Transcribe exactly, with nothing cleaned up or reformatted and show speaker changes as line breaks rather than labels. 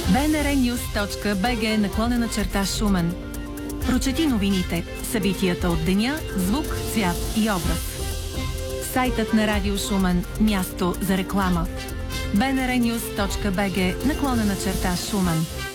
бнрнюс точка бг наклонена черта Шумен. Прочети новините, събитията от деня, звук, цвят и образ. Сайтът на Радио Шумен – място за реклама. бнрнюс точка бг наклонена черта Шумен.